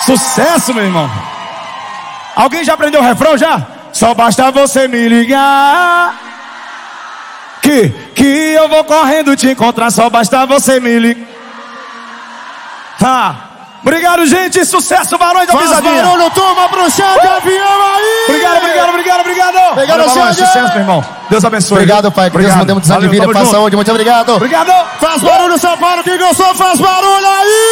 Sucesso, meu irmão. Alguém já aprendeu o refrão já? Só basta você me ligar que eu vou correndo te encontrar. Só basta você me ligar. Obrigado, gente. Sucesso, Barões da Pisadinha. Barulho, turma, pro chão de avião aí. Obrigado, sucesso, meu irmão. Deus abençoe. Obrigado, pai. Que Deus nos dê muita vida, paz, saúde. Muito obrigado. Obrigado. Faz barulho, São Paulo. Quem gostou, faz barulho aí.